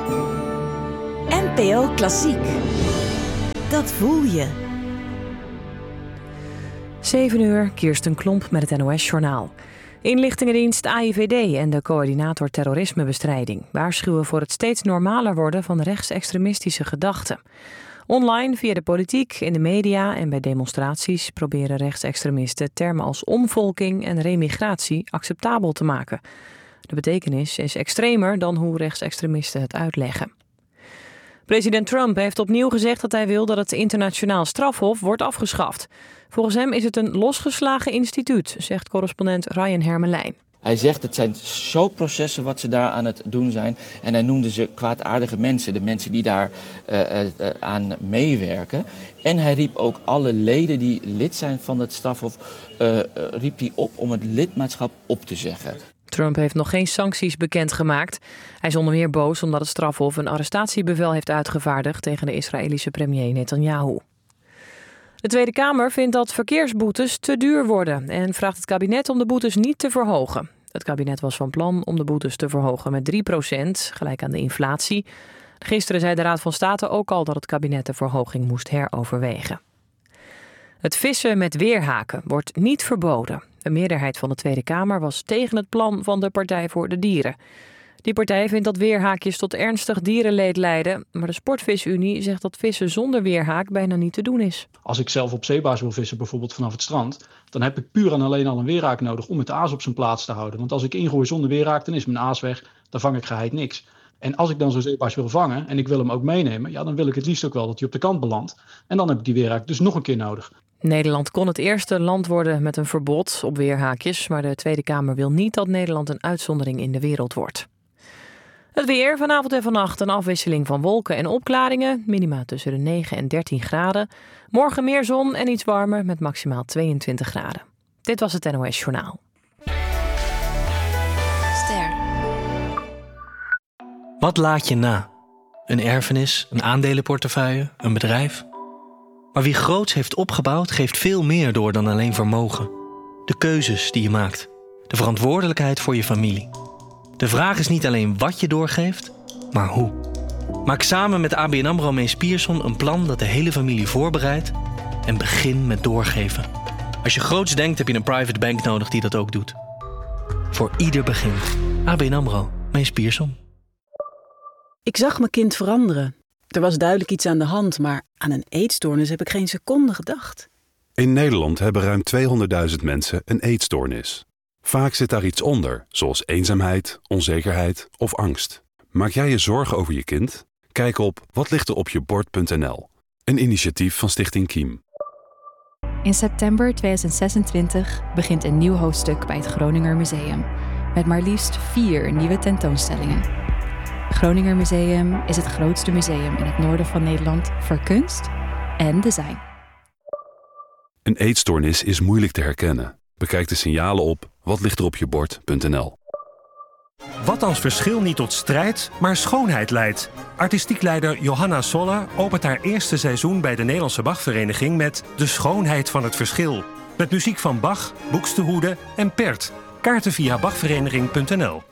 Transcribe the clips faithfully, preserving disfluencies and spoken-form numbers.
N P O Klassiek. Dat voel je. zeven uur, Kirsten Klomp met het N O S-journaal. Inlichtingendienst A I V D en de coördinator terrorismebestrijding waarschuwen voor het steeds normaler worden van rechtsextremistische gedachten. Online, via de politiek, in de media en bij demonstraties proberen rechtsextremisten termen als omvolking en remigratie acceptabel te maken. De betekenis is extremer dan hoe rechtsextremisten het uitleggen. President Trump heeft opnieuw gezegd dat hij wil dat het internationaal strafhof wordt afgeschaft. Volgens hem is het een losgeslagen instituut, zegt correspondent Ryan Hermelijn. Hij zegt het zijn soapprocessen wat ze daar aan het doen zijn. En hij noemde ze kwaadaardige mensen, de mensen die daar uh, uh, aan meewerken. En hij riep ook alle leden die lid zijn van het strafhof, uh, uh, riep hij op om het lidmaatschap op te zeggen. Trump heeft nog geen sancties bekendgemaakt. Hij is onder meer boos omdat het strafhof een arrestatiebevel heeft uitgevaardigd tegen de Israëlische premier Netanyahu. De Tweede Kamer vindt dat verkeersboetes te duur worden en vraagt het kabinet om de boetes niet te verhogen. Het kabinet was van plan om de boetes te verhogen met drie procent, gelijk aan de inflatie. Gisteren zei de Raad van State ook al dat het kabinet de verhoging moest heroverwegen. Het vissen met weerhaken wordt niet verboden. Een meerderheid van de Tweede Kamer was tegen het plan van de Partij voor de Dieren. Die partij vindt dat weerhaakjes tot ernstig dierenleed leiden, maar de Sportvisunie zegt dat vissen zonder weerhaak bijna niet te doen is. Als ik zelf op zeebaars wil vissen, bijvoorbeeld vanaf het strand, dan heb ik puur en alleen al een weerhaak nodig om het aas op zijn plaats te houden. Want als ik ingooi zonder weerhaak, dan is mijn aas weg, dan vang ik geheid niks. En als ik dan zo'n zeebaars wil vangen en ik wil hem ook meenemen, ja, dan wil ik het liefst ook wel dat hij op de kant belandt. En dan heb ik die weerhaak dus nog een keer nodig. Nederland kon het eerste land worden met een verbod op weerhaakjes, maar de Tweede Kamer wil niet dat Nederland een uitzondering in de wereld wordt. Het weer, vanavond en vannacht een afwisseling van wolken en opklaringen. Minima tussen de negen en dertien graden. Morgen meer zon en iets warmer met maximaal tweeëntwintig graden. Dit was het N O S Journaal. Ster. Wat laat je na? Een erfenis, een aandelenportefeuille, een bedrijf? Maar wie groots heeft opgebouwd, geeft veel meer door dan alleen vermogen. De keuzes die je maakt. De verantwoordelijkheid voor je familie. De vraag is niet alleen wat je doorgeeft, maar hoe. Maak samen met A B N AMRO Mees Pierson een plan dat de hele familie voorbereidt en begin met doorgeven. Als je groots denkt, heb je een private bank nodig die dat ook doet. Voor ieder begin. A B N AMRO Mees Pierson. Ik zag mijn kind veranderen. Er was duidelijk iets aan de hand, maar aan een eetstoornis heb ik geen seconde gedacht. In Nederland hebben ruim tweehonderdduizend mensen een eetstoornis. Vaak zit daar iets onder, zoals eenzaamheid, onzekerheid of angst. Maak jij je zorgen over je kind? Kijk op watlichteropjebord punt n l, een initiatief van Stichting Kiem. In september tweeduizend zesentwintig begint een nieuw hoofdstuk bij het Groninger Museum, met maar liefst vier nieuwe tentoonstellingen. Groninger Museum is het grootste museum in het noorden van Nederland voor kunst en design. Een eetstoornis is moeilijk te herkennen. Bekijk de signalen op watlichteropjebord punt n l. Wat als verschil niet tot strijd, maar schoonheid leidt? Artistiek leider Johanna Soller opent haar eerste seizoen bij de Nederlandse Bachvereniging met De Schoonheid van het Verschil. Met muziek van Bach, Buxtehude en Pärt. Kaarten via bachvereniging punt n l.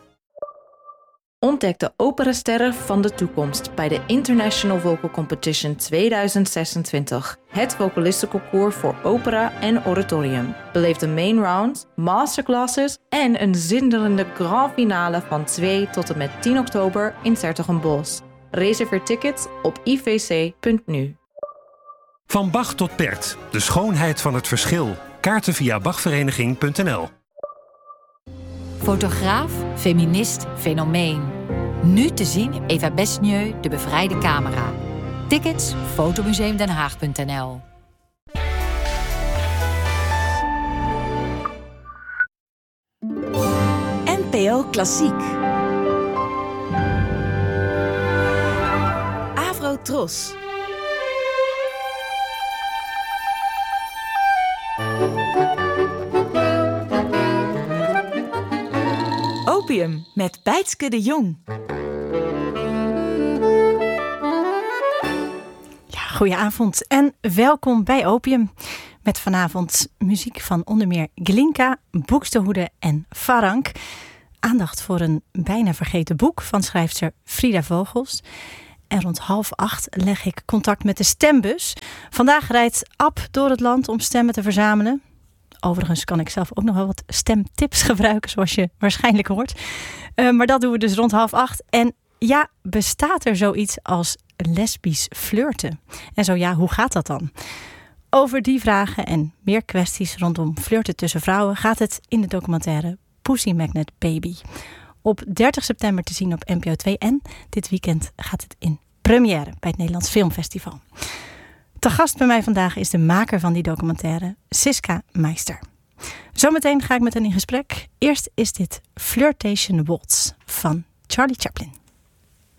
Ontdek de operasterren van de toekomst bij de International Vocal Competition tweeduizend zesentwintig. Het vocalistenconcours voor opera en oratorium. Beleef de main round, masterclasses en een zinderende grand finale van twee tot en met tien oktober in 's-Hertogenbosch. Reserveer tickets op i v c punt n u. Van Bach tot Pärt. De schoonheid van het verschil. Kaarten via bachvereniging punt n l. Fotograaf, feminist, fenomeen. Nu te zien in Eva Besnieu, De Bevrijde Camera. Tickets fotomuseumdenhaag punt n l. N P O Klassiek. Avro Tros. Opium met Bijtske de Jong. Ja, goedenavond en welkom bij Opium. Met vanavond muziek van onder meer Glinka, Buxtehude en Farrank. aandacht voor een bijna vergeten boek van schrijfster Frida Vogels. En rond half acht leg ik contact met de stembus. Vandaag rijdt Ab door het land om stemmen te verzamelen. Overigens kan ik zelf ook nog wel wat stemtips gebruiken, zoals je waarschijnlijk hoort. Uh, maar dat doen we dus rond half acht. En ja, bestaat er zoiets als lesbisch flirten? En zo ja, hoe gaat dat dan? Over die vragen en meer kwesties rondom flirten tussen vrouwen gaat het in de documentaire Pussy Magnet Baby. Op dertig september te zien op N P O twee en dit weekend gaat het in première bij het Nederlands Filmfestival. Te gast bij mij vandaag is de maker van die documentaire, Siska Meister. Zometeen ga ik met hen in gesprek. Eerst is dit Flirtation Waltz van Charlie Chaplin.